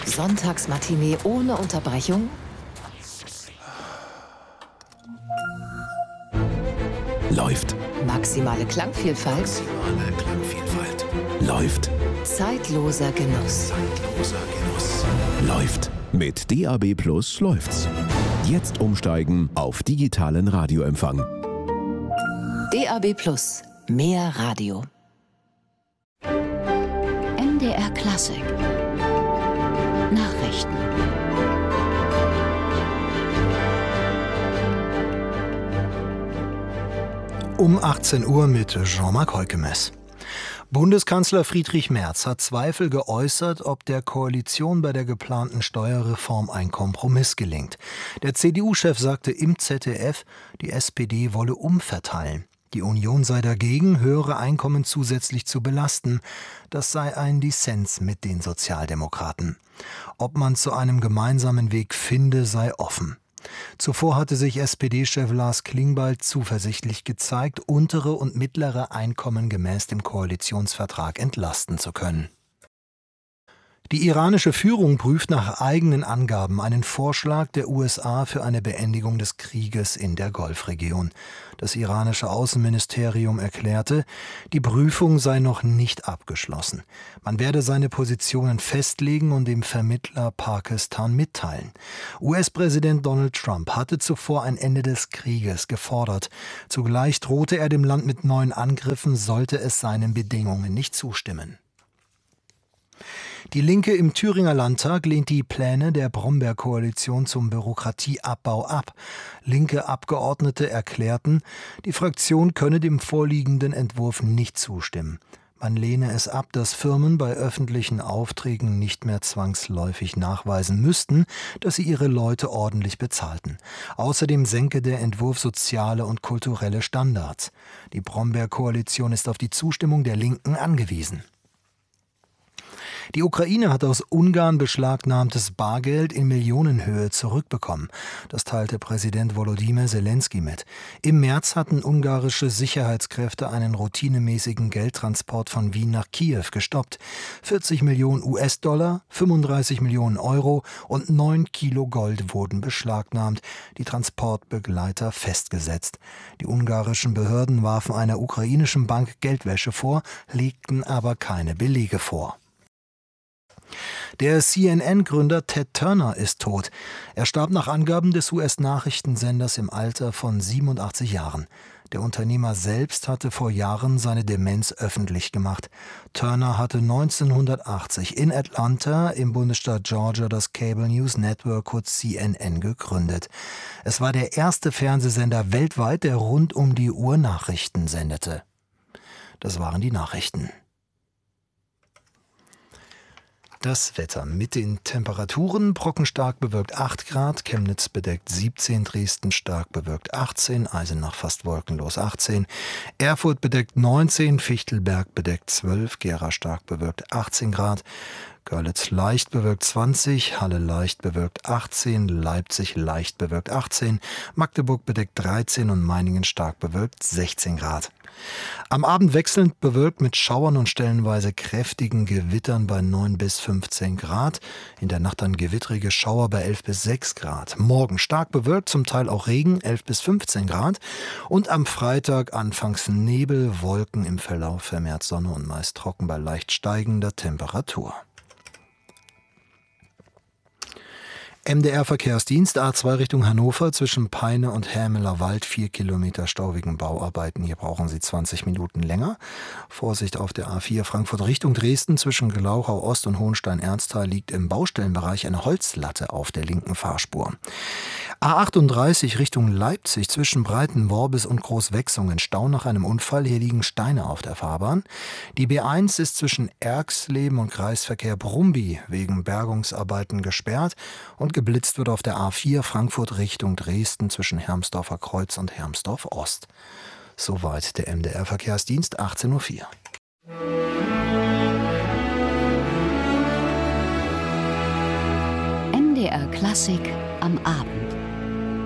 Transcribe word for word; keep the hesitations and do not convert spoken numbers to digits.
Sonntagsmatinee ohne Unterbrechung? Läuft. Maximale Klangvielfalt? Maximale Klangvielfalt. Läuft. Zeitloser Genuss. Zeitloser Genuss. Läuft. Mit D A B Plus läuft's. Jetzt umsteigen auf digitalen Radioempfang. D A B Plus. Mehr Radio. M D R Klassik. Nachrichten. Um achtzehn Uhr mit Jean-Marc Heukemes. Bundeskanzler Friedrich Merz hat Zweifel geäußert, ob der Koalition bei der geplanten Steuerreform ein Kompromiss gelingt. Der C D U-Chef sagte im Z D F, die S P D wolle umverteilen. Die Union sei dagegen, höhere Einkommen zusätzlich zu belasten. Das sei ein Dissens mit den Sozialdemokraten. Ob man zu einem gemeinsamen Weg finde, sei offen. Zuvor hatte sich S P D-Chef Lars Klingbeil zuversichtlich gezeigt, untere und mittlere Einkommen gemäß dem Koalitionsvertrag entlasten zu können. Die iranische Führung prüft nach eigenen Angaben einen Vorschlag der U S A für eine Beendigung des Krieges in der Golfregion. Das iranische Außenministerium erklärte, die Prüfung sei noch nicht abgeschlossen. Man werde seine Positionen festlegen und dem Vermittler Pakistan mitteilen. U S-Präsident Donald Trump hatte zuvor ein Ende des Krieges gefordert. Zugleich drohte er dem Land mit neuen Angriffen, sollte es seinen Bedingungen nicht zustimmen. Die Linke im Thüringer Landtag lehnt die Pläne der Brombeer-Koalition zum Bürokratieabbau ab. Linke Abgeordnete erklärten, die Fraktion könne dem vorliegenden Entwurf nicht zustimmen. Man lehne es ab, dass Firmen bei öffentlichen Aufträgen nicht mehr zwangsläufig nachweisen müssten, dass sie ihre Leute ordentlich bezahlten. Außerdem senke der Entwurf soziale und kulturelle Standards. Die Brombeer-Koalition ist auf die Zustimmung der Linken angewiesen. Die Ukraine hat aus Ungarn beschlagnahmtes Bargeld in Millionenhöhe zurückbekommen. Das teilte Präsident Volodymyr Zelensky mit. Im März hatten ungarische Sicherheitskräfte einen routinemäßigen Geldtransport von Wien nach Kiew gestoppt. vierzig Millionen U S-Dollar, fünfunddreißig Millionen Euro und neun Kilo Gold wurden beschlagnahmt, die Transportbegleiter festgesetzt. Die ungarischen Behörden warfen einer ukrainischen Bank Geldwäsche vor, legten aber keine Belege vor. Der C N N-Gründer Ted Turner ist tot. Er starb nach Angaben des U S-Nachrichtensenders im Alter von siebenundachtzig Jahren. Der Unternehmer selbst hatte vor Jahren seine Demenz öffentlich gemacht. Turner hatte neunzehnhundertachtzig in Atlanta im Bundesstaat Georgia das Cable News Network, kurz C N N, gegründet. Es war der erste Fernsehsender weltweit, der rund um die Uhr Nachrichten sendete. Das waren die Nachrichten. Das Wetter mit den Temperaturen: Brocken stark bewölkt acht Grad, Chemnitz bedeckt siebzehn, Dresden stark bewölkt achtzehn, Eisenach fast wolkenlos achtzehn, Erfurt bedeckt neunzehn, Fichtelberg bedeckt zwölf, Gera stark bewölkt achtzehn Grad, Görlitz leicht bewölkt zwanzig, Halle leicht bewölkt achtzehn, Leipzig leicht bewölkt achtzehn, Magdeburg bedeckt dreizehn und Meiningen stark bewölkt sechzehn Grad. Am Abend wechselnd bewölkt mit Schauern und stellenweise kräftigen Gewittern bei neun bis fünfzehn Grad. In der Nacht dann gewittrige Schauer bei elf bis sechs Grad. Morgen stark bewölkt, zum Teil auch Regen, elf bis fünfzehn Grad. Und am Freitag anfangs Nebel, Wolken, im Verlauf vermehrt Sonne und meist trocken bei leicht steigender Temperatur. M D R-Verkehrsdienst A zwei Richtung Hannover zwischen Peine und Hämeler Wald, vier Kilometer Stau wegen Bauarbeiten. Hier brauchen Sie zwanzig Minuten länger. Vorsicht auf der A vier Frankfurt Richtung Dresden zwischen Glauchau Ost und Hohenstein-Ernsthal liegt im Baustellenbereich eine Holzlatte auf der linken Fahrspur. A achtunddreißig Richtung Leipzig zwischen Breitenworbis und Großwechsungen Stau nach einem Unfall. Hier liegen Steine auf der Fahrbahn. Die B eins ist zwischen Erxleben und Kreisverkehr Brumby wegen Bergungsarbeiten gesperrt und geblitzt wird auf der A vier Frankfurt Richtung Dresden zwischen Hermsdorfer Kreuz und Hermsdorf Ost. Soweit der M D R-Verkehrsdienst, achtzehn Uhr vier. M D R Klassik am Abend.